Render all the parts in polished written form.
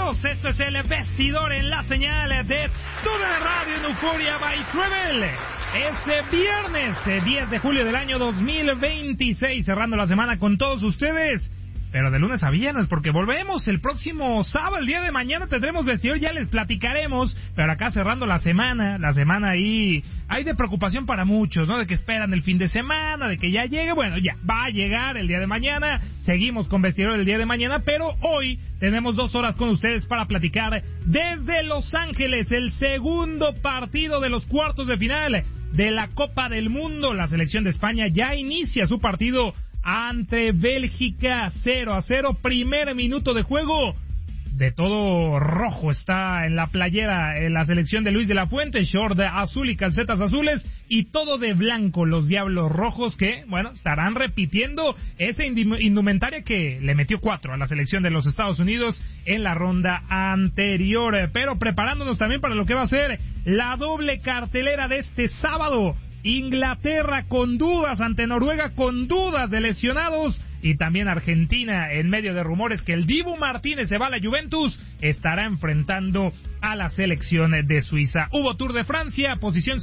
Bienvenidos, esto es el Vestidor en la señal de TUDN Radio en Euforia by Travel. Es viernes 10 de julio del año 2026, cerrando la semana con todos ustedes. Pero de lunes a viernes, porque volvemos el próximo sábado, el día de mañana tendremos vestidor, ya les platicaremos, pero acá cerrando la semana ahí hay de preocupación para muchos, ¿no? De que esperan el fin de semana, de que ya llegue, bueno, ya va a llegar el día de mañana, seguimos con vestidor el día de mañana, pero hoy tenemos 2 horas con ustedes para platicar desde Los Ángeles, el segundo partido de los cuartos de final de la Copa del Mundo. La selección de España ya inicia su partido ante Bélgica, 0-0, primer minuto de juego. De todo rojo está en la playera en la selección de Luis de la Fuente, short de azul y calcetas azules, y todo de blanco los Diablos Rojos, que, bueno, estarán repitiendo esa indumentaria que le metió 4 a la selección de los Estados Unidos en la ronda anterior, pero preparándonos también para lo que va a ser la doble cartelera de este sábado. Inglaterra con dudas ante Noruega, con dudas de lesionados, y también Argentina, en medio de rumores que el Dibu Martínez se va a la Juventus, estará enfrentando a la selección de Suiza. Hubo Tour de Francia, posición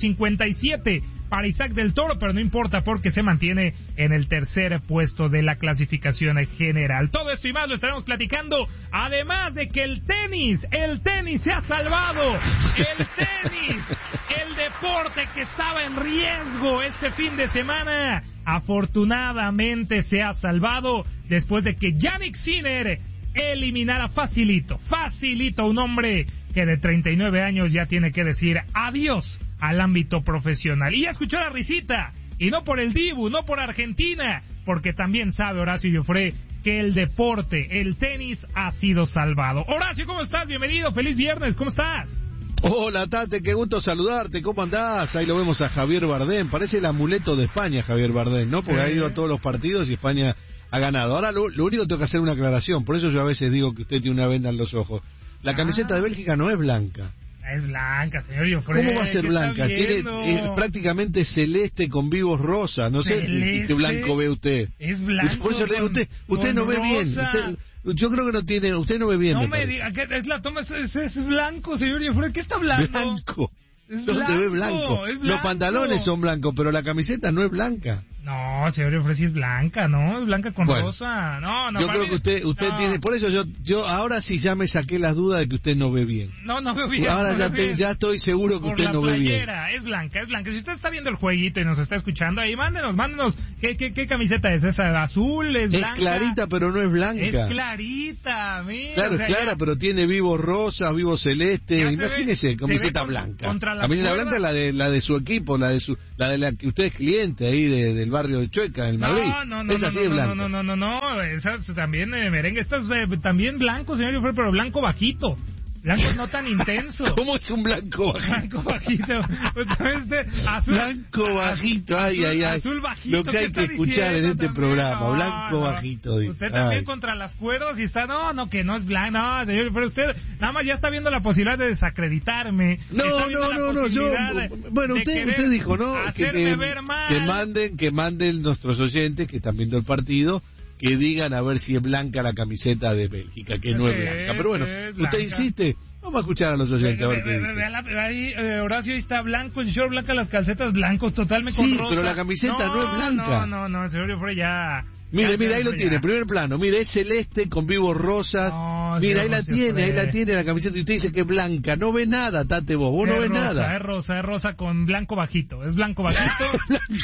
57 para Isaac del Toro, pero no importa porque se mantiene en el tercer puesto de la clasificación general. Todo esto y más lo estaremos platicando, además de que el tenis se ha salvado. El tenis, el deporte que estaba en riesgo este fin de semana, afortunadamente se ha salvado después de que Jannik Sinner eliminara facilito a un hombre que de 39 años ya tiene que decir adiós al ámbito profesional. Y ya escuchó la risita, y no por el Dibu, no por Argentina, porque también sabe Horacio Joffre que el deporte, el tenis, ha sido salvado. Horacio, ¿cómo estás? Bienvenido, feliz viernes, ¿cómo estás? Hola Tate, qué gusto saludarte, ¿cómo andás? Ahí lo vemos a Javier Bardem, parece el amuleto de España Javier Bardem, ¿no? Porque ha ido a todos los partidos y España ha ganado. Ahora lo único que tengo que hacer es una aclaración, por eso yo a veces digo que usted tiene una venda en los ojos. La camiseta de Bélgica no es blanca. Es blanca, señor Joffre. ¿Cómo va a ser blanca? Tiene prácticamente celeste con vivos rosa, no sé qué blanco ve usted. Es blanco. Por eso le digo, usted no ve bien. Yo creo que no tiene, usted no ve bien. No me diga, es la toma, es blanco, señor Joffre, ¿qué está hablando? Blanco. ¿Dónde ve blanco? Los pantalones son blancos, pero la camiseta no es blanca. No, señor Joffre, sí es blanca, ¿no? Es blanca con rosa. No, yo creo que usted tiene, por eso yo ahora sí ya me saqué las dudas de que usted no ve bien. No veo bien. Ahora ya estoy seguro que usted no ve bien. Es blanca. Si usted está viendo el jueguito y nos está escuchando ahí, mándenos, ¿qué camiseta es esa? ¿Azul? ¿Es blanca? Es clarita, pero no es blanca. Es clarita, mira. Claro, es clara, pero tiene vivos rosas, vivos celestes. Imagínese, camiseta blanca. Camiseta blanca es la de su equipo, la de la que usted es cliente ahí del barrio de Chueca, en Madrid. Esa sí es blanca. No, esa también merengue. Esta es también blanco, señor Joffre, pero blanco bajito. Blanco no tan intenso. ¿Cómo es un blanco bajito? Blanco bajito. Azul, blanco bajito, ay. Azul bajito. Lo que hay que escuchar en este programa, blanco bajito. Dice. Usted también contra las cuerdas y está, que no es blanco. No, señor, pero usted nada más ya está viendo la posibilidad de desacreditarme. No, bueno, usted dijo, ¿no? Que manden nuestros oyentes que están viendo el partido, que digan a ver si es blanca la camiseta de Bélgica, que no es blanca. Pero bueno, usted insiste, vamos a escuchar a los oyentes a ver qué dice. Ahí, Horacio, ahí está blanco, el short blanca, las calcetas blancos, totalmente con rosa. Sí, pero la camiseta no es blanca. No, el señor Joffre ya... Mire, ahí lo tiene, primer plano, mire, es celeste con vivos rosas, mira, ahí la tiene la camiseta, y usted dice que es blanca, no ve nada, Tate, vos no ves nada. Es rosa con blanco bajito, es blanco bajito.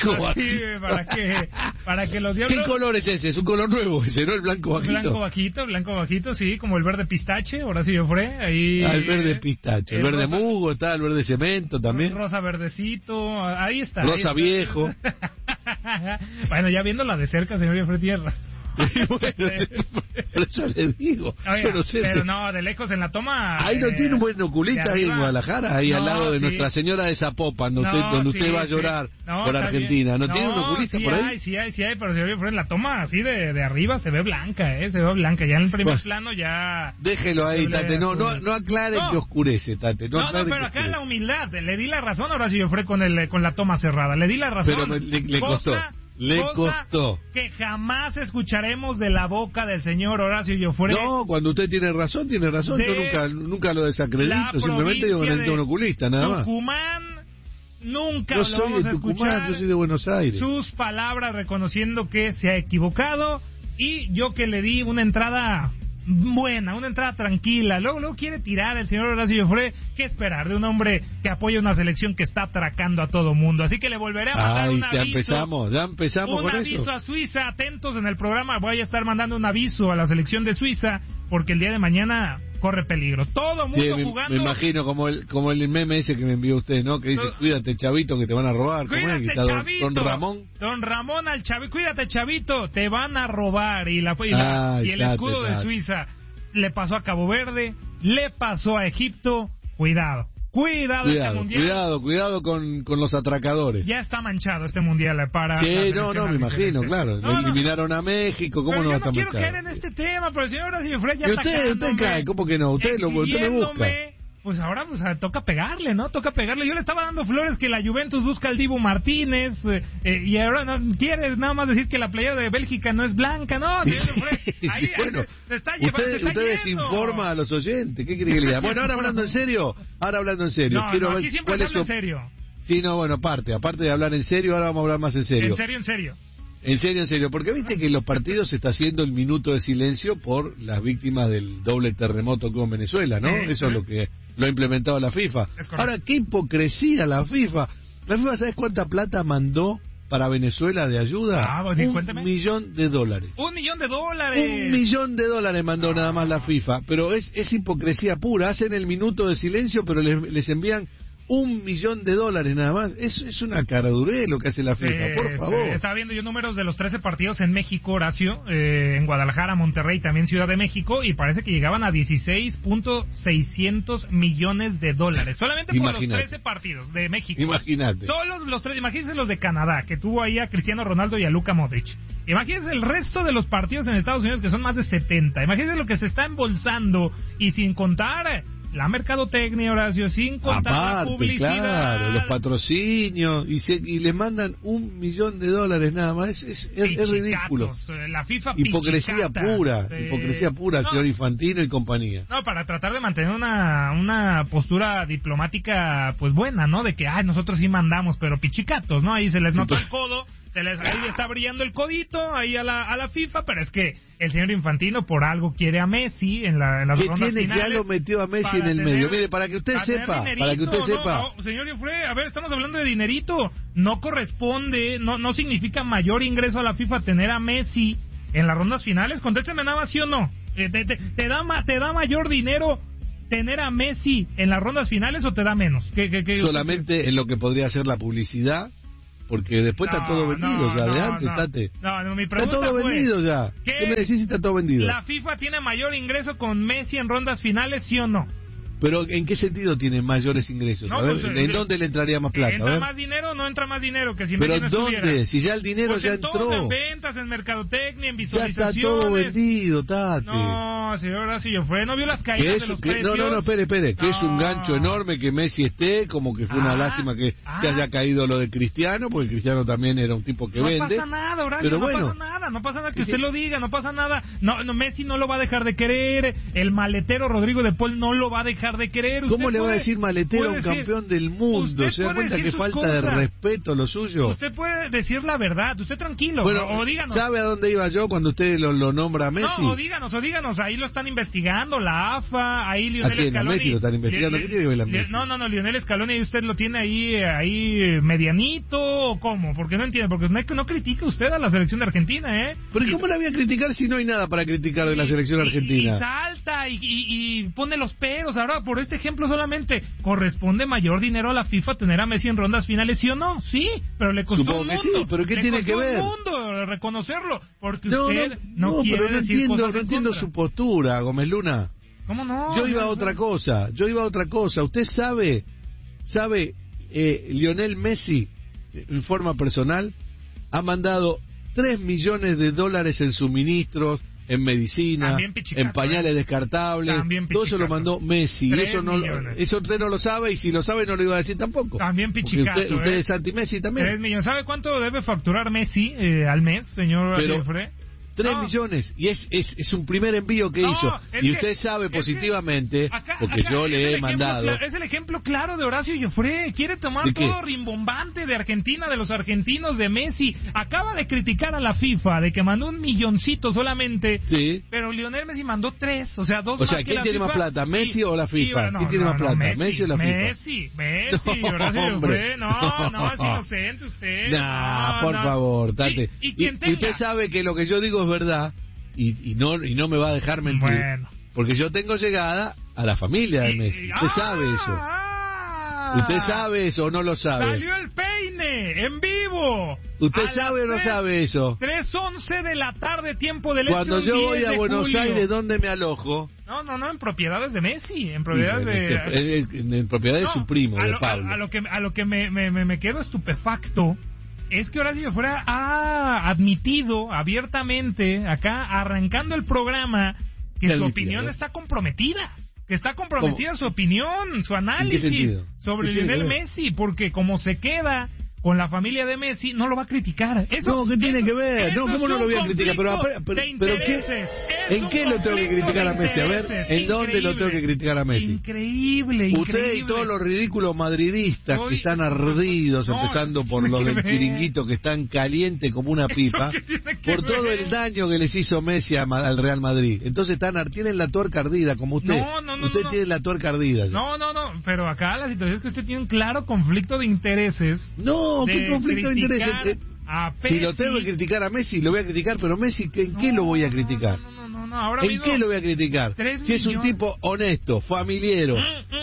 para que los diablos... ¿Qué color es ese? Es un color nuevo ese, ¿no? El blanco bajito. Blanco bajito, sí, como el verde pistache, ahora sí yo fue, ahí... el verde pistache, el verde musgo, está el verde cemento también. Rosa verdecito, ahí está. Rosa viejo. Bueno, ya viéndola de cerca, señor Joffre, tierra. Bueno, por eso le digo. Oiga, pero no, de lejos en la toma. Ahí no tiene un buen oculista ahí en Guadalajara, ahí al lado de Nuestra Señora de Zapopan, donde usted va a llorar por Argentina. ¿No tiene un oculista por ahí? Sí hay, pero señor Joffre, en la toma así de arriba se ve blanca, se ve blanca. Ya en el primer plano ya... Déjelo ahí, Tate, no aclare que oscurece, Tate. No, pero acá la humildad, le di la razón ahora sí Joffre con la toma cerrada, le di la razón. Pero le costó. Le costó. Que jamás escucharemos de la boca del señor Horacio Llofré. No, cuando usted tiene razón. Yo nunca lo desacredito. Simplemente digo que necesito un oculista, nada más. Tucumán, nunca no lo vamos a escuchar. Yo soy de Buenos Aires. Sus palabras reconociendo que se ha equivocado. Y yo que le di una entrada buena, una entrada tranquila. Luego quiere tirar el señor Horacio Llofré. ¿Qué esperar de un hombre que apoya una selección que está atracando a todo mundo? Así que le volveré a mandar un aviso. Ya empezamos con eso. Un aviso a Suiza. Atentos en el programa. Voy a estar mandando un aviso a la selección de Suiza porque el día de mañana corre peligro. Todo mundo jugando. Me imagino como el meme ese que me envió usted, ¿no? Que dice, cuídate, chavito, que te van a robar. Cuídate, chavito. Don Ramón al chavito. Cuídate, chavito, te van a robar. Y el escudo de Suiza le pasó a Cabo Verde, le pasó a Egipto. Cuidado este mundial. Cuidado con los atracadores. Ya está manchado este mundial para... Sí, me imagino, claro. Eliminaron a México, ¿cómo no va a estar manchado? Pero yo no quiero caer en este tema, pero el señor Horacio Llofré ya está usted cae, ¿cómo que no? Usted lo busca. Pues ahora toca pegarle, ¿no? Toca pegarle. Yo le estaba dando flores que la Juventus busca al Dibu Martínez y ahora no quiere nada más decir que la playera de Bélgica no es blanca, ¿no? Señor Llofré, ahí bueno, se está llevando. Usted desinforma a los oyentes. ¿Qué quiere que le diga? Bueno, ahora hablando en serio. No, quiero ver aquí siempre se habla en serio. Sí, no, bueno, aparte de hablar en serio, ahora vamos a hablar más en serio. En serio. En serio, porque viste que en los partidos se está haciendo el minuto de silencio por las víctimas del doble terremoto que hubo en Venezuela, ¿no? Eso es lo que lo ha implementado la FIFA. Ahora, qué hipocresía la FIFA. La FIFA, ¿sabes cuánta plata mandó para Venezuela de ayuda? $1 millón. $1 millón. $1 millón mandó nada más la FIFA, pero es hipocresía pura. Hacen el minuto de silencio, pero les envían $1 millón nada más. Es una caradurez lo que hace la FIFA, por favor. Estaba viendo yo números de los 13 partidos en México, Horacio, en Guadalajara, Monterrey, también Ciudad de México, y parece que llegaban a $16.600 millones. Solamente por los 13 partidos de México. Imagínate. Solo los 3, imagínense los de Canadá, que tuvo ahí a Cristiano Ronaldo y a Luka Modric. Imagínense el resto de los partidos en Estados Unidos, que son más de 70. Imagínense lo que se está embolsando, y sin contar la mercadotecnia, Horacio, sin contar la publicidad. Claro, los patrocinios, y les mandan $1 millón nada más. Es ridículo. La FIFA hipocresía pura, señor Infantino y compañía. No, para tratar de mantener una postura diplomática, pues buena, ¿no? De que, nosotros sí mandamos, pero pichicatos, ¿no? Ahí se les nota el codo. Ahí está brillando el codito ahí a la FIFA, pero es que el señor Infantino por algo quiere a Messi en las rondas finales. Ya lo metió a Messi en el medio. Mire, para que usted sepa. No, señor Llofré, a ver, estamos hablando de dinerito. No corresponde, no significa mayor ingreso a la FIFA tener a Messi en las rondas finales. Contésteme nada más, ¿sí o no? ¿Te da mayor dinero tener a Messi en las rondas finales o te da menos? Solamente en lo que podría ser la publicidad. Porque después está todo vendido de antes, Tate. Mi pregunta está todo vendido ya. ¿Qué me decís si está todo vendido? ¿La FIFA tiene mayor ingreso con Messi en rondas finales, sí o no? Pero ¿en qué sentido tiene mayores ingresos? No, a ver, ¿en dónde le entraría más plata? ¿Entra más dinero o no entra más dinero? Que si ¿Pero no dónde? Estuviera. Si ya el dinero pues ya entró. En ventas, en mercadotecnia, en visualizaciones. Ya está todo vendido, Tate. No, señor Horacio Llofré, ¿no vio las caídas de los precios? No, espere. Que es un gancho enorme que Messi esté, como que fue una lástima que se haya caído lo de Cristiano, porque Cristiano también era un tipo que vende. No pasa nada, Horacio, pero no pasa nada que usted lo diga, no pasa nada. No, Messi no lo va a dejar de querer, el maletero Rodrigo de Paul no lo va a dejar de querer. ¿Cómo le va a decir maletero a un campeón del mundo? ¿Se da cuenta que falta de respeto lo suyo? Usted puede decir la verdad, usted tranquilo, bueno, o díganos. ¿Sabe a dónde iba yo cuando usted lo nombra a Messi? No, o díganos, ahí lo están investigando, la AFA, ahí Lionel Scaloni. ¿A Messi lo están investigando? ¿Qué tiene que ver la Messi? No, Lionel Scaloni, ¿y usted lo tiene ahí medianito o cómo? Porque no entiende, porque no critica usted a la selección de Argentina, ¿eh? ¿Pero cómo la voy a criticar si no hay nada para criticar de la selección argentina? Y salta y pone los peros. Ahora, por este ejemplo solamente, ¿corresponde mayor dinero a la FIFA tener a Messi en rondas finales, sí o no? Sí, pero le costó un mundo. Sí, pero ¿qué tiene que ver? Mundo reconocerlo, porque usted no quiere pero decir cosas no entiendo su postura, Gómez Luna. ¿Cómo no? Yo iba a otra cosa. Usted sabe, Lionel Messi, en forma personal, ha mandado $3 millones en suministros, en medicina, en pañales descartables, todo eso lo mandó Messi. Eso usted no lo sabe, y si lo sabe no lo iba a decir tampoco. También pichicato. Usted es anti-Messi también. 3 millones. ¿Sabe cuánto debe facturar Messi al mes, señor Alfred? 3 millones, y es un primer envío que hizo, y usted sabe positivamente, porque yo le he mandado. Es el ejemplo claro de Horacio Joffre. Quiere tomar todo rimbombante de Argentina, de los argentinos, de Messi. Acaba de criticar a la FIFA de que mandó 1 milloncito solamente, pero Lionel Messi mandó 3, o sea, 2 más. O sea, ¿quién tiene más plata, Messi o la FIFA? ¿Quién tiene más plata, Messi o la FIFA? Messi, Horacio Joffre. No, es inocente usted. Por favor, Tate. Y usted sabe que lo que yo digo es verdad, y no me va a dejar mentir, porque yo tengo llegada a la familia de Messi. Usted sabe eso. ¿Usted sabe eso o no lo sabe? ¡Salió el peine en vivo! ¿Usted sabe o no sabe eso? 3:11 de la tarde, tiempo del Cuando yo voy a Buenos Aires, ¿dónde me alojo? No, en propiedades de Messi, en propiedades en propiedades de su primo, de Pablo. A lo que me quedo estupefacto es que Horacio Joffre ha admitido abiertamente, acá, arrancando el programa, que su opinión está comprometida. Que está comprometida su opinión, su análisis sobre Lionel Messi, porque como se queda con la familia de Messi, no lo va a criticar. Eso, ¿qué tiene que ver? No, ¿cómo no lo voy a criticar? Pero ¿en qué lo tengo que criticar a Messi? A ver, ¿en dónde lo tengo que criticar a Messi? Increíble. Usted y todos los ridículos madridistas que están ardidos, empezando por los del Chiringuito, que están calientes como una pipa, por todo el daño que les hizo Messi al Real Madrid. Entonces tienen la tuerca ardida, como usted. Usted tiene la tuerca ardida. No, pero acá la situación es que usted tiene un claro conflicto de intereses. ¿Qué conflicto de intereses? Si lo tengo que criticar a Messi, lo voy a criticar, pero Messi, ¿en qué lo voy a criticar? ¿En qué lo voy a criticar? Si es un tipo honesto, familiero,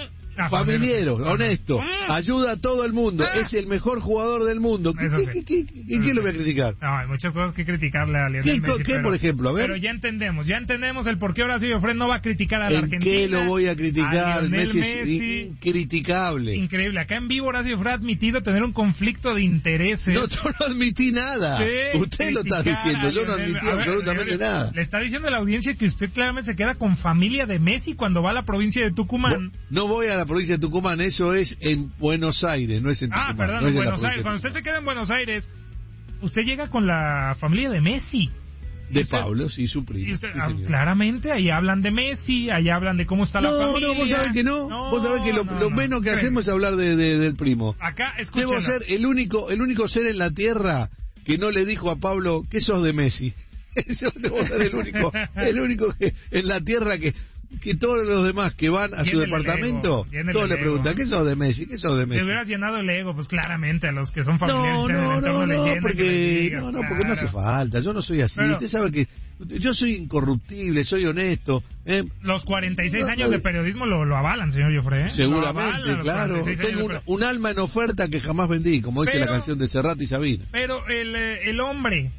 honesto, ayuda a todo el mundo, es el mejor jugador del mundo. ¿En qué lo voy a criticar? No, hay muchas cosas que criticarle a Lionel Messi. ¿Qué, por ejemplo? A ver. Pero ya entendemos el por qué Horacio Joffre no va a criticar a la Argentina. ¿En qué lo voy a criticar? Messi es incriticable. Increíble. Acá en vivo Horacio Joffre ha admitido tener un conflicto de intereses. No, yo no admití nada. Usted lo está diciendo, yo no admití absolutamente nada. Le está diciendo a la audiencia que usted claramente se queda con familia de Messi cuando va a la provincia de Tucumán. No voy a la provincia de Tucumán, eso es en Buenos Aires, no es en Tucumán. Perdón, en Buenos Aires. Cuando usted se queda en Buenos Aires, usted llega con la familia de Messi. De Pablo, sí, su primo. Claramente, ahí hablan de Messi, ahí hablan de cómo está la familia. No, vos sabés que no. Vos sabés que lo menos que hacemos es hablar del primo. Acá, escúchenlo. Debo ser el único ser en la tierra que no le dijo a Pablo que sos de Messi. Eso debo ser el único que en la tierra que todos los demás que van a su departamento, todos le preguntan, ¿qué sos de Messi? ¿Qué sos de Messi? Te hubieras llenado el ego, pues claramente a los que son familiares. Porque no hace falta, yo no soy así. Usted sabe que yo soy incorruptible, soy honesto. Los 46 años de periodismo lo avalan, señor Joffre. Seguramente, claro. Tengo un alma en oferta que jamás vendí, como dice la canción de Serrat y Sabina. Pero el hombre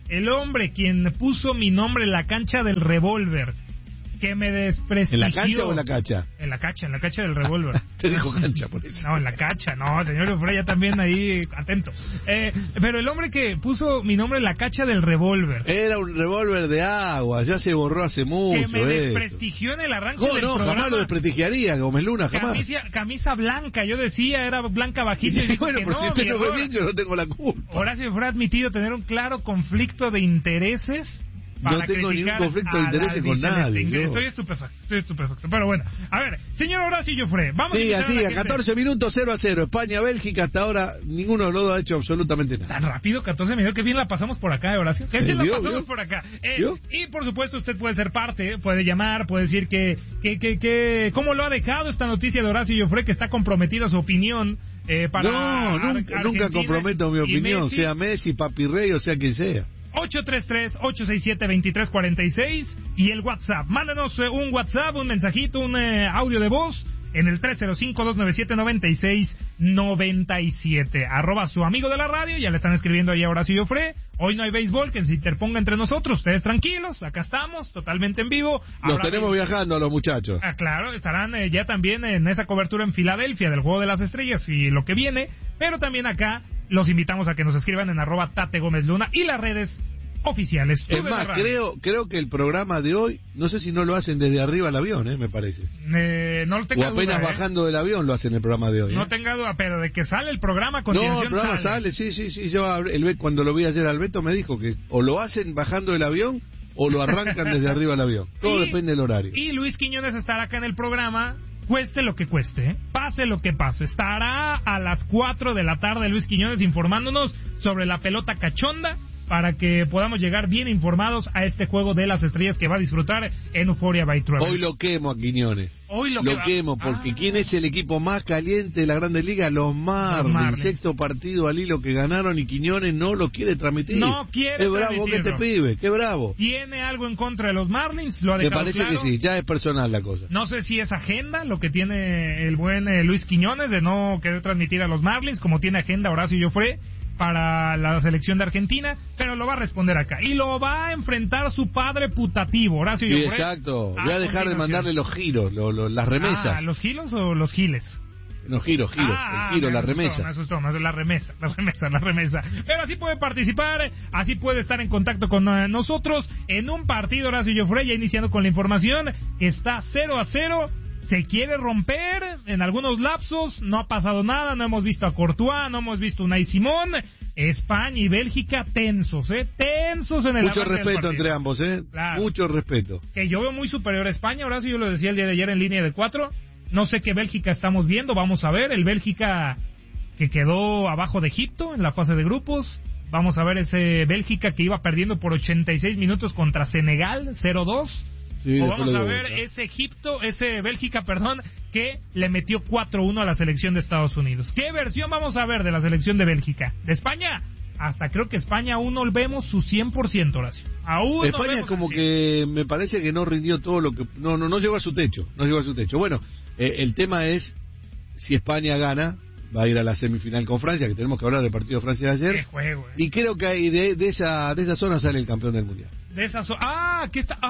quien puso mi nombre en la cancha del revólver, que me desprestigió. ¿En la cancha o en la cacha? En la cacha del revólver. Te dijo cancha por eso. No, en la cacha, no, señor Joffre, ya también ahí, atento. Pero el hombre que puso mi nombre en la cacha del revólver. Era un revólver de agua, ya se borró hace mucho. Que me desprestigió en el arranque del programa. Jamás lo desprestigiaría, Gómez Luna, jamás. Camisa blanca, yo decía, era blanca bajita. Y bueno, pero si usted no ve bien, yo no tengo la culpa. Horacio Joffre ha admitido tener un claro conflicto de intereses. No tengo ningún conflicto de interés con nadie. Estoy estupefacto. Pero bueno, a ver, señor Horacio Joffre, vamos a 14 minutos 0-0. España-Bélgica, hasta ahora ninguno de los dos ha hecho absolutamente nada. Tan rápido, 14 minutos, que bien la pasamos por acá, Horacio. Que bien la pasamos por acá. Y por supuesto, usted puede ser parte, puede llamar, puede decir que cómo lo ha dejado esta noticia de Horacio Joffre, que está comprometida su opinión. Nunca comprometo mi opinión, sea Messi, Papi Rey o sea quien sea. 833-867-2346 y el WhatsApp. Mándanos un WhatsApp, un mensajito, un audio de voz en el 305-297-9697. @ su amigo de la radio, ya le están escribiendo ahí a Horacio Joffre. Hoy no hay béisbol, que se interponga entre nosotros. Ustedes tranquilos, acá estamos, totalmente en vivo. Los tenemos viajando a los muchachos. Claro, estarán ya también en esa cobertura en Filadelfia del Juego de las Estrellas y lo que viene, pero también acá los invitamos a que nos escriban en @Tate Gómez Luna y las redes oficiales. Es más, creo que el programa de hoy, no sé si no lo hacen desde arriba del avión, me parece. No lo tengo duda. O apenas duda, bajando del avión lo hacen el programa de hoy. No tenga duda, pero de que sale el programa con No, el programa sale, sí. Yo cuando lo vi ayer al Beto me dijo que o lo hacen bajando del avión o lo arrancan desde arriba del avión. Todo depende del horario. Y Luis Quiñones estará acá en el programa, cueste lo que cueste, pase lo que pase. Estará a las 4 de la tarde Luis Quiñones informándonos sobre la pelota cachonda, para que podamos llegar bien informados a este juego de las estrellas que va a disfrutar en Euphoria by Travel. Hoy lo quemo a Quiñones. Hoy lo quemo, porque ¿quién es el equipo más caliente de la Grandes Ligas? Los Marlins. Sexto partido al hilo que ganaron y Quiñones no lo quiere transmitir. No quiere transmitirlo. Qué bravo que este pibe, qué bravo. ¿Tiene algo en contra de los Marlins? ¿Lo ha dejado Me parece claro? que sí, ya es personal la cosa. No sé si es agenda lo que tiene el buen Luis Quiñones de no querer transmitir a los Marlins, como tiene agenda Horacio Joffre para la selección de Argentina, pero lo va a responder acá. Y lo va a enfrentar su padre putativo, Horacio Joffre. Sí, exacto. Voy a dejar de mandarle los giros, las remesas. ¿Los giros o los giles? No, giros. La remesa. Me asustó, la remesa. Pero así puede participar, así puede estar en contacto con nosotros en un partido, Horacio Joffre, ya iniciando con la información, que está 0-0. Se quiere romper en algunos lapsos, no ha pasado nada, no hemos visto a Courtois, no hemos visto a Unai Simón. España y Bélgica tensos en el mucho respeto entre ambos, claro. Mucho respeto. Que yo veo muy superior a España, ahora sí yo lo decía el día de ayer en línea de 4, no sé qué Bélgica estamos viendo, vamos a ver, el Bélgica que quedó abajo de Egipto en la fase de grupos, vamos a ver ese Bélgica que iba perdiendo por 86 minutos contra Senegal, 0-2. Sí, o vamos a ver ese Bélgica, que le metió 4-1 a la selección de Estados Unidos. ¿Qué versión vamos a ver de la selección de Bélgica? ¿De España? Hasta creo que España aún no vemos su 100%, Horacio. Aún España como que me parece que no rindió todo lo que... No llegó a su techo. Bueno, el tema es, si España gana, va a ir a la semifinal con Francia, que tenemos que hablar del partido de Francia de ayer. ¡Qué juego! Y creo que ahí de esa zona sale el campeón del mundial. De esa zona. Aquí está.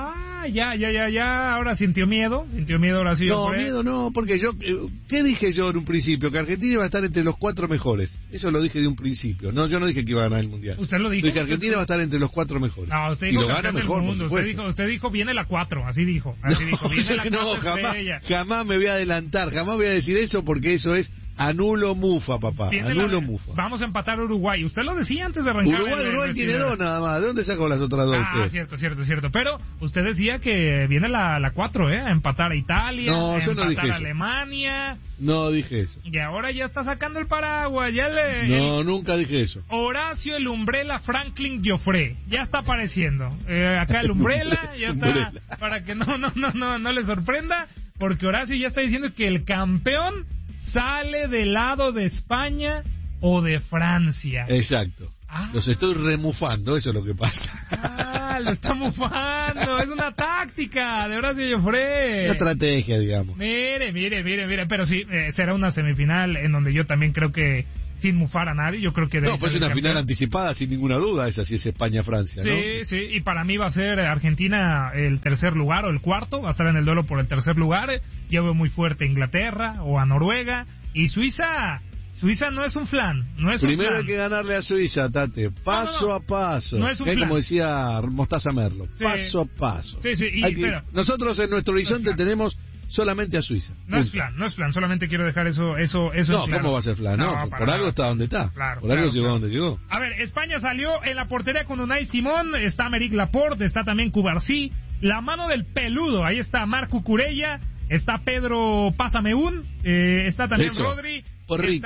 Ya. Ahora sintió miedo ahora sí. No, miedo no, porque ¿qué dije yo en un principio? Que Argentina iba a estar entre los 4 mejores. Eso lo dije de un principio. No, yo no dije que iba a ganar el mundial. ¿Usted lo dijo? Dije que Argentina va a estar entre los 4 mejores. No, usted dijo y lo gana mejor, mundo. Usted dijo viene la 4, así dijo. Viene la 4 jamás me voy a adelantar, jamás voy a decir eso, porque eso es anulo mufa, papá. Mufa. Vamos a empatar a Uruguay. Usted lo decía antes de arrancar. Uruguay tiene 2 nada más. ¿De dónde sacó las otras 2? Cierto. Pero usted decía que viene la 4, a empatar a Italia, no, yo no dije a Alemania. No dije eso. Y ahora ya está sacando el paraguas. Nunca dije eso. Horacio el Umbrella Franklin Joffre. Ya está apareciendo. Acá el Umbrella ya está. Para que no le sorprenda. Porque Horacio ya está diciendo que el campeón sale del lado de España o de Francia. Exacto. Los estoy remufando, eso es lo que pasa. Lo está mufando, es una táctica de Horacio Joffre. Una estrategia, digamos. Mire, pero sí, será una semifinal en donde yo también creo que, sin mufar a nadie, yo creo que... pues una final anticipada, sin ninguna duda, esa sí es España-Francia, ¿no? Sí, y para mí va a ser Argentina el tercer lugar o el cuarto, va a estar en el duelo por el tercer lugar. Yo veo muy fuerte a Inglaterra o a Noruega, y Suiza no es un flan, Primero hay que ganarle a Suiza, Tate, paso a paso. No es un flan. Como decía Mostaza Merlo, paso a paso. Nosotros en nuestro horizonte tenemos solamente a Suiza. No es flan, solamente quiero dejar eso no, claro. ¿Cómo va a ser flan? Por algo está donde está. Por algo llegó donde llegó. A ver, España salió en la portería con Unai Simón, está Aymeric Laporte, está también Cubarsí, la mano del peludo, ahí está Marco Curella, está Pedro Pasameún, está también Rodri, Porrito.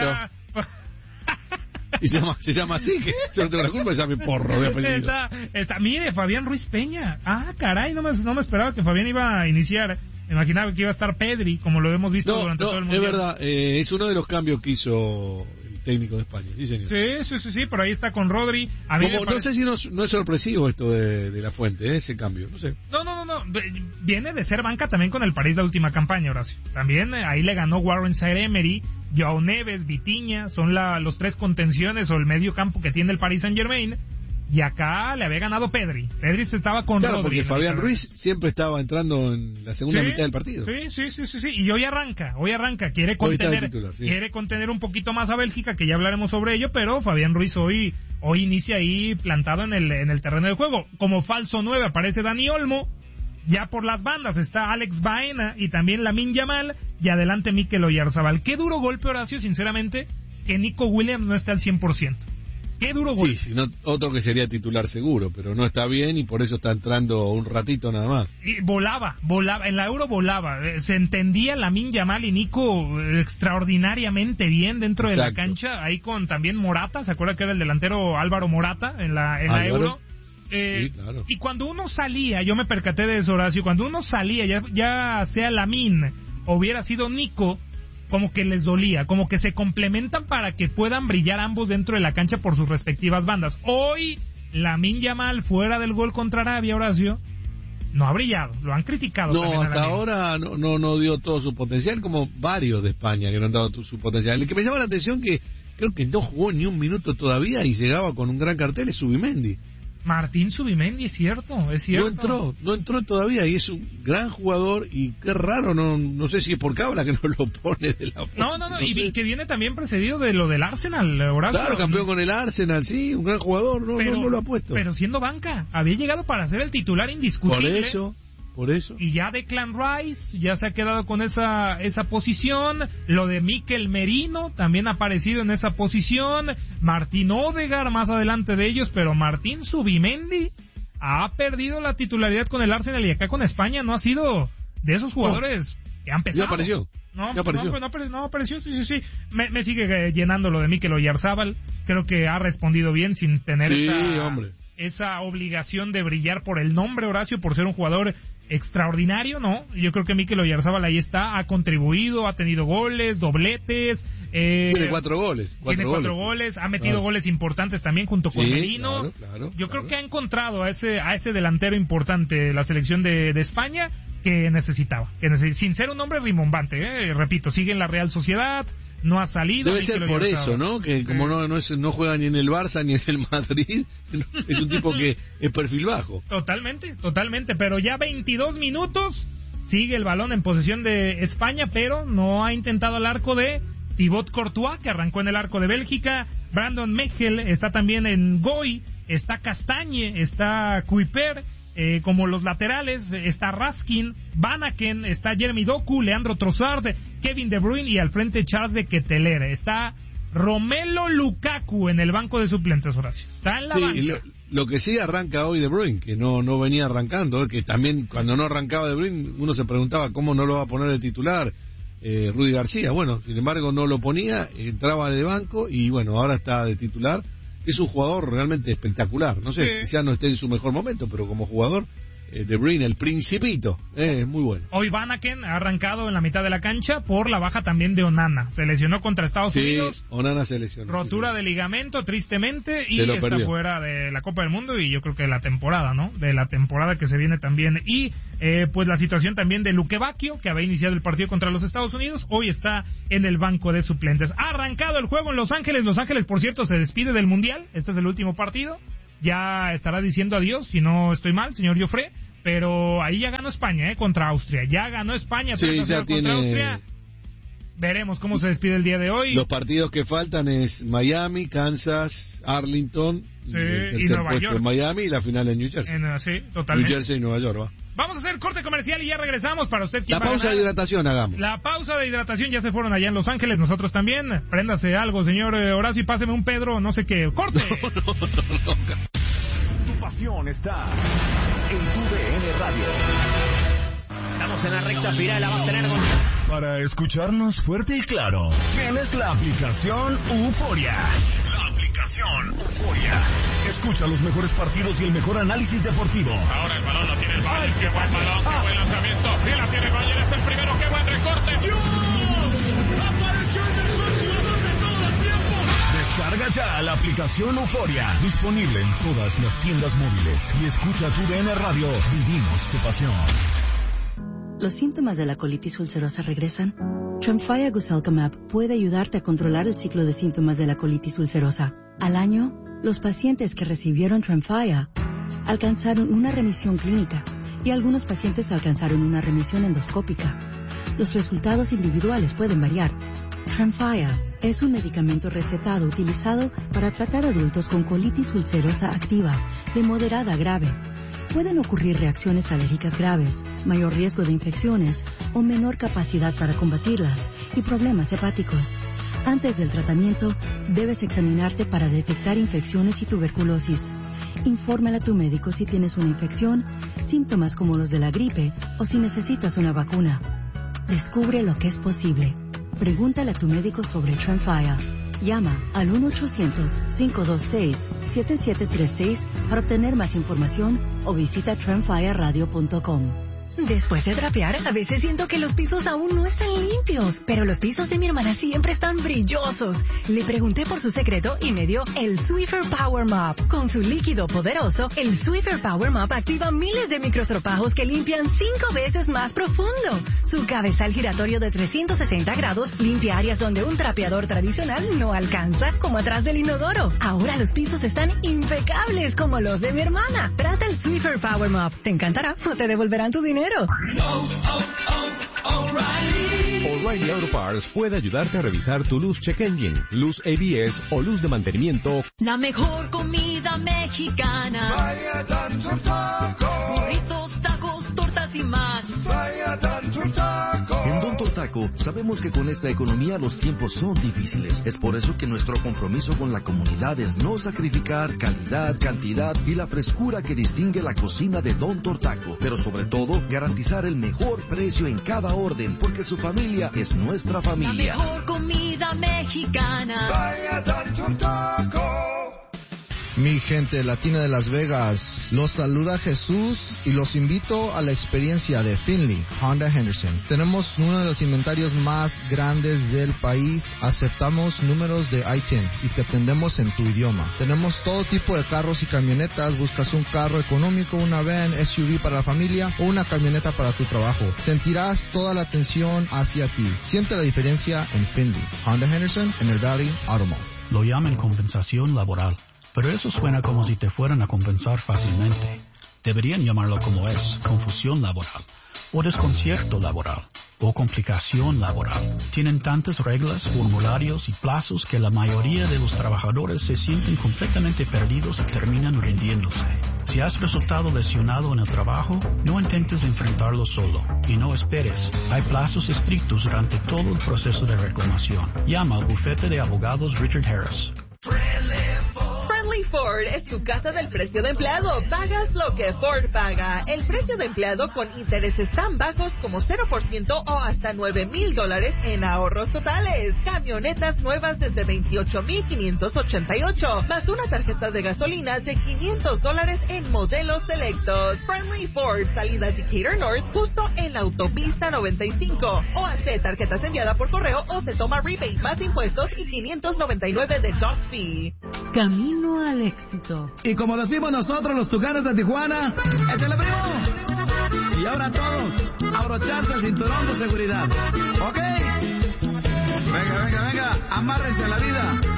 Y se llama así, que yo no tengo la culpa, se llama Porro de apellido. Mire, Fabián Ruiz Peña. Caray, no me esperaba que Fabián iba a iniciar. Me imaginaba que iba a estar Pedri, como lo hemos visto durante todo el mundial. Es verdad, es uno de los cambios que hizo el técnico de España, sí señor. Sí, por ahí está con Rodri. No sé si no es sorpresivo esto de la Fuente, ese cambio, no sé. No, viene de ser banca también con el París la última campaña, Horacio. También ahí le ganó Warren Zaire-Emery, Joao Neves, Vitinha, son los 3 contenciones o el medio campo que tiene el Paris Saint-Germain. Y acá le había ganado Pedri. Pedri se estaba con Rodri. Porque Fabián Ruiz siempre estaba entrando en la segunda mitad del partido. Sí. Y hoy arranca. Quiere contener un poquito más a Bélgica, que ya hablaremos sobre ello, pero Fabián Ruiz hoy hoy inicia ahí plantado en el terreno de juego. Como falso 9 aparece Dani Olmo, ya por las bandas está Alex Baena y también Lamine Yamal, y adelante Mikel Oyarzabal. Qué duro golpe, Horacio, sinceramente, que Nico Williams no esté al 100%. Qué duro golpe. Sí, sino otro que sería titular seguro, pero no está bien y por eso está entrando un ratito nada más. Y volaba, en la Euro volaba, se entendía Lamine Yamal y Nico extraordinariamente bien dentro de la cancha, ahí con también Morata, ¿se acuerda que era el delantero Álvaro Morata en la Euro? Sí, claro. Y cuando uno salía, yo me percaté de eso, Horacio, cuando uno salía, ya sea Lamine o hubiera sido Nico, como que les dolía, como que se complementan para que puedan brillar ambos dentro de la cancha por sus respectivas bandas. Hoy, Lamine Yamal, fuera del gol contra Arabia, Horacio, no ha brillado, lo han criticado. No, hasta ahora no dio todo su potencial, como varios de España que no han dado todo su potencial. El que me llama la atención que creo que no jugó ni un minuto todavía y llegaba con un gran cartel es Zubimendi. Martín Zubimendi, es cierto. No entró todavía y es un gran jugador y qué raro, no sé si es por Cabra que no lo pone de la forma. No, y que viene también precedido de lo del Arsenal, Horacio. Claro, campeón con el Arsenal, sí, un gran jugador, no lo ha puesto. Pero siendo banca, había llegado para ser el titular indiscutible. Por eso. Y ya Declan Rice ya se ha quedado con esa posición. Lo de Mikel Merino también ha aparecido en esa posición. Martín Odegaard más adelante de ellos, pero Martín Zubimendi ha perdido la titularidad con el Arsenal y acá con España no ha sido de esos jugadores que han pesado. ¿Ya apareció? No apareció, sí. Me sigue llenando lo de Mikel Oyarzabal. Creo que ha respondido bien sin tener esa obligación de brillar por el nombre, Horacio, por ser un jugador extraordinario, ¿no? Yo creo que Mikel Oyarzabal ahí está, ha contribuido, ha tenido goles, dobletes. Tiene 4 goles. Tiene 4 goles, ha metido goles importantes también junto con Merino. Claro, Yo creo que ha encontrado a ese delantero importante la selección de España que necesitaba. Sin ser un hombre rimbombante, repito, sigue en la Real Sociedad, no ha salido. Debe ser por eso, ¿no? Que como no juega ni en el Barça ni en el Madrid, es un tipo que es perfil bajo. Totalmente, pero ya 22 minutos, sigue el balón en posesión de España, pero no ha intentado el arco de Thibaut Courtois, que arrancó en el arco de Bélgica. Brandon Mechel está también en Goy, está Castañe, está Kuiper. Como los laterales está Raskin, Vanaken, está Jeremy Doku, Leandro Trossard, Kevin De Bruyne y al frente Charles de Ketelaere. Está Romelu Lukaku en el banco de suplentes, Horacio. Está en la banca. Lo que sí arranca hoy De Bruyne, que no venía arrancando, que también cuando no arrancaba De Bruyne uno se preguntaba cómo no lo va a poner de titular Rudy García. Bueno, sin embargo no lo ponía, entraba de banco y bueno, ahora está de titular. Es un jugador realmente espectacular. No sé, quizá no esté en su mejor momento, pero como jugador, De Bruyne, el principito, es muy bueno. Hoy Vanaken ha arrancado en la mitad de la cancha por la baja también de Onana. Se lesionó contra Estados Unidos. Onana se lesionó. Rotura de ligamento, tristemente, y está fuera de la Copa del Mundo y yo creo que de la temporada, ¿no? De la temporada que se viene también. Y pues la situación también de Luque Bacchio, que había iniciado el partido contra los Estados Unidos, hoy está en el banco de suplentes. Ha arrancado el juego en Los Ángeles. Los Ángeles, por cierto, se despide del Mundial. Este es el último partido. Ya estará diciendo adiós, si no estoy mal, señor Joffre. Pero ahí ya ganó España, contra Austria. Ya ganó España, contra Austria. Veremos cómo se despide el día de hoy. Los partidos que faltan es Miami, Kansas, Arlington, y Nueva York. Miami y la final en New Jersey. Totalmente. New Jersey y Nueva York, va. Vamos a hacer corte comercial y ya regresamos para usted. La pausa de hidratación hagamos. La pausa de hidratación, ya se fueron allá en Los Ángeles, nosotros también. Préndase algo, señor Horacio, y páseme un Pedro, no sé qué. ¡Corte! Tu pasión está en tu DN Radio. Estamos en la recta final, la va a tener con... Para escucharnos fuerte y claro, tienes la aplicación Euforia. La aplicación Euforia. Escucha los mejores partidos y el mejor análisis deportivo. Ahora el balón lo tiene el Bayern. ¡Qué buen balón! ¡Qué buen lanzamiento! ¡Y la tiene el Bayern! ¡Es el primero! ¡Qué buen recorte! ¡Dios! ¡Apareció el mejor jugador de todo el tiempo! Descarga ya la aplicación Euforia. Disponible en todas las tiendas móviles. Y escucha tu DN Radio. Vivimos tu pasión. ¿Los síntomas de la colitis ulcerosa regresan? Tremfya Guselkumab puede ayudarte a controlar el ciclo de síntomas de la colitis ulcerosa. Al año, los pacientes que recibieron Tremfya alcanzaron una remisión clínica y algunos pacientes alcanzaron una remisión endoscópica. Los resultados individuales pueden variar, Tremfya es un medicamento recetado utilizado para tratar adultos con colitis ulcerosa activa de moderada a grave. Pueden ocurrir reacciones alérgicas graves, mayor riesgo de infecciones o menor capacidad para combatirlas y problemas hepáticos. Antes del tratamiento, debes examinarte para detectar infecciones y tuberculosis. Infórmale a tu médico si tienes una infección, síntomas como los de la gripe o si necesitas una vacuna. Descubre lo que es posible. Pregúntale a tu médico sobre Tremfya. Llama al 1-800-526-7736 para obtener más información o visita tremfyaradio.com. Después de trapear, a veces siento que los pisos aún no están limpios, pero los pisos de mi hermana siempre están brillosos. Le pregunté por su secreto y me dio el Swiffer Power Mop. Con su líquido poderoso, el Swiffer Power Mop activa miles de microstropajos que limpian 5 veces más profundo. Su cabezal giratorio de 360 grados limpia áreas donde un trapeador tradicional no alcanza, como atrás del inodoro. Ahora los pisos están impecables como los de mi hermana. Trata el Swiffer Power Mop. Te encantará o te devolverán tu dinero. O'Reilly Auto Parts puede ayudarte a revisar tu luz check engine, luz ABS o luz de mantenimiento. La mejor comida mexicana. Vaya Don Taco. Burritos, tacos, tortas y más. Vaya Don Taco. En Don Taco sabemos que con esta economía los tiempos son difíciles. Es por eso que nuestro compromiso con la comunidad es no sacrificar calidad, cantidad y la frescura que distingue la cocina de Don Taco. Pero sobre todo, garantizar el mejor precio en cada orden, porque su familia es nuestra familia. La mejor comida mexicana. Vaya Don Taco. Mi gente latina de Las Vegas, los saluda Jesús y los invito a la experiencia de Finley Honda Henderson. Tenemos uno de los inventarios más grandes del país, aceptamos números de I-10 y te atendemos en tu idioma. Tenemos todo tipo de carros y camionetas, buscas un carro económico, una van, SUV para la familia o una camioneta para tu trabajo. Sentirás toda la atención hacia ti. Siente la diferencia en Finley Honda Henderson en el Valley Auto Mall. Lo llaman compensación laboral. Pero eso suena como si te fueran a compensar fácilmente. Deberían llamarlo como es, confusión laboral, o desconcierto laboral, o complicación laboral. Tienen tantas reglas, formularios y plazos que la mayoría de los trabajadores se sienten completamente perdidos y terminan rindiéndose. Si has resultado lesionado en el trabajo, no intentes enfrentarlo solo y no esperes. Hay plazos estrictos durante todo el proceso de reclamación. Llama al bufete de abogados Richard Harris. Friendly Ford es tu casa del precio de empleado. Pagas lo que Ford paga. El precio de empleado con intereses tan bajos como 0% o hasta $9,000 en ahorros totales. Camionetas nuevas desde $28,588, más una tarjeta de gasolina de $500 en modelos selectos. Friendly Ford, salida Decatur North, justo en la autopista 95. O hace tarjetas enviadas por correo o se toma rebate más impuestos y $599 de dock fee. Camino al éxito. Y como decimos nosotros los tucanes de Tijuana, ¡échale primo! Y ahora todos, abrocharse el cinturón de seguridad. ¿Ok? Venga, amárrense a la vida.